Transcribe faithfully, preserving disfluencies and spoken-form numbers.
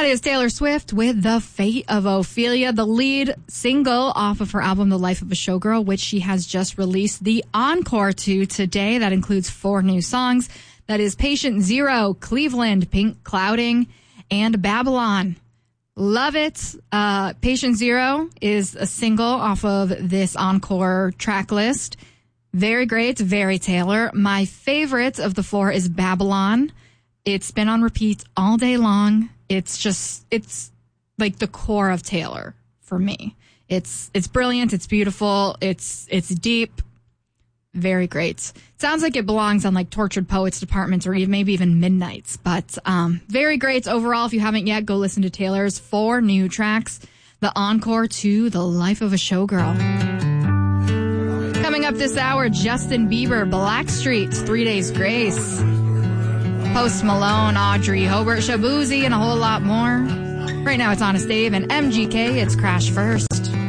That is Taylor Swift with The Fate of Ophelia, the lead single off of her album, The Life of a Showgirl, which she has just released the encore to today. That includes four new songs. That is Patient Zero, Cleveland, Pink Clouding, and Babylon. Love it. Uh, Patient Zero is a single off of this encore track list. Very great, very Taylor. My favorite of the four is Babylon. It's been on repeat all day long. It's just, it's like the core of Taylor for me. It's it's brilliant. It's beautiful. It's it's deep. Very great. Sounds like it belongs on like Tortured Poets Department or even maybe even Midnights. But um, very great overall. If you haven't yet, go listen to Taylor's four new tracks. The encore to The Life of a Showgirl. Coming up this hour, Justin Bieber, Blackstreet, Three Days Grace. Post Malone, Audrey, Hobart, Shabuzi, and a whole lot more. Right now it's Honest Dave and M G K. It's Crash First.